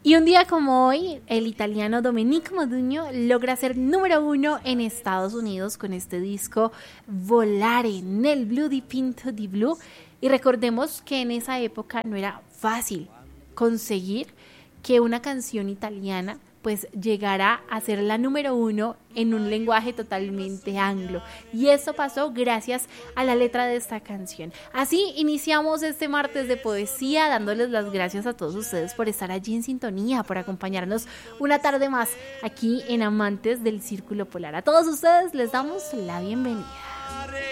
Y un día como hoy, el italiano Domenico Modugno logra ser número 1 en Estados Unidos con este disco Volare nel blu dipinto di blu. Y recordemos que en esa época no era fácil conseguir que una canción italiana pues llegará a ser la número 1 en un lenguaje totalmente anglo. Y eso pasó gracias a la letra de esta canción. Así iniciamos este martes de poesía, dándoles las gracias a todos ustedes por estar allí en sintonía, por acompañarnos una tarde más aquí en Amantes del Círculo Polar. A todos ustedes les damos la bienvenida.